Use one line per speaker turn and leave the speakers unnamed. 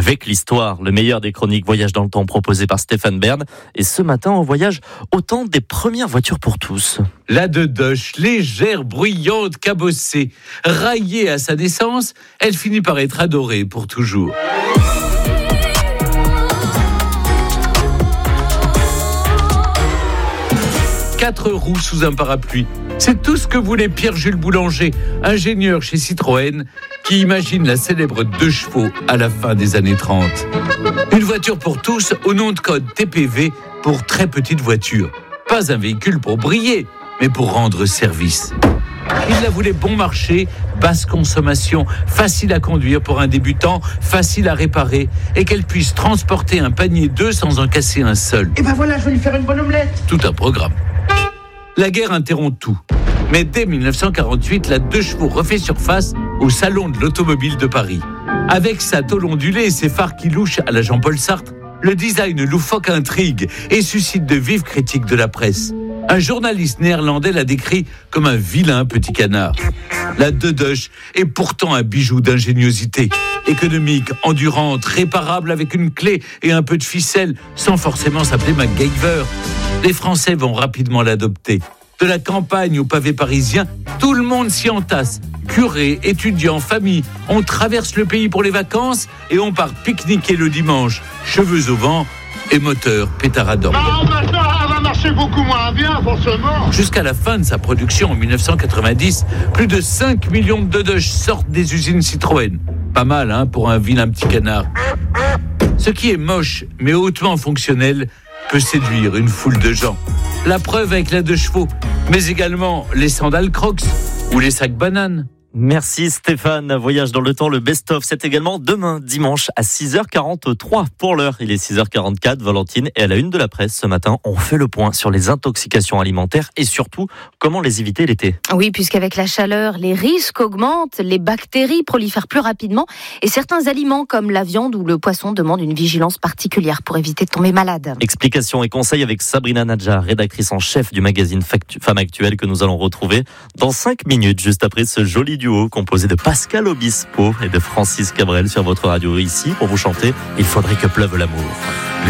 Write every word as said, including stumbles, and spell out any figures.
avec l'histoire. Le meilleur des chroniques Voyage dans le temps proposé par Stéphane Bern. Et ce matin, on voyage au temps des premières voitures pour tous.
La Dedoche, légère, bruyante, cabossée, raillée à sa naissance, elle finit par être adorée pour toujours. Quatre roues sous un parapluie. C'est tout ce que voulait Pierre-Jules Boulanger, ingénieur chez Citroën, qui imagine la célèbre deux chevaux à la fin des années trente. Une voiture pour tous au nom de code T P V pour très petite voiture. Pas un véhicule pour briller, mais pour rendre service. Il la voulait bon marché, basse consommation, facile à conduire pour un débutant, facile à réparer et qu'elle puisse transporter un panier d'œufs sans en casser un seul.
Et ben voilà, je vais lui faire une bonne omelette.
Tout un programme. La guerre interrompt tout. Mais dès dix-neuf cent quarante-huit, la deux chevaux refait surface au Salon de l'Automobile de Paris. Avec sa tôle ondulée et ses phares qui louchent à la Jean-Paul Sartre, le design loufoque intrigue et suscite de vives critiques de la presse. Un journaliste néerlandais l'a décrit comme un vilain petit canard. La Dedoche est pourtant un bijou d'ingéniosité. Économique, endurante, réparable avec une clé et un peu de ficelle, sans forcément s'appeler MacGyver. Les Français vont rapidement l'adopter. De la campagne au pavé parisien, tout le monde s'y entasse. Curés, étudiants, familles, on traverse le pays pour les vacances et on part pique-niquer le dimanche. Cheveux au vent et moteur pétaradant.
Ah, maintenant, elle va marcher beaucoup moins bien, forcément.
Jusqu'à la fin de sa production en dix-neuf cent quatre-vingt-dix, plus de cinq millions de Dedoche sortent des usines Citroën. Pas mal, hein, pour un vilain petit canard. Ce qui est moche, mais hautement fonctionnel, peut séduire une foule de gens. La preuve avec la deux chevaux, mais également les sandales Crocs ou les sacs bananes.
Merci Stéphane. Voyage dans le temps, le best-of, c'est également demain, dimanche, à six heures quarante-trois. Pour l'heure, il est six heures quarante-quatre. Valentine est à la une de la presse. Ce matin, on fait le point sur les intoxications alimentaires et surtout, comment les éviter l'été.
Oui, puisqu'avec la chaleur, les risques augmentent, les bactéries prolifèrent plus rapidement et certains aliments comme la viande ou le poisson demandent une vigilance particulière pour éviter de tomber malade.
Explications et conseils avec Sabrina Nadjar, rédactrice en chef du magazine Femme Actuelle que nous allons retrouver dans cinq minutes, juste après ce joli duo composé de Pascal Obispo et de Francis Cabrel sur votre radio ici pour vous chanter « Il faudrait que pleuve l'amour ».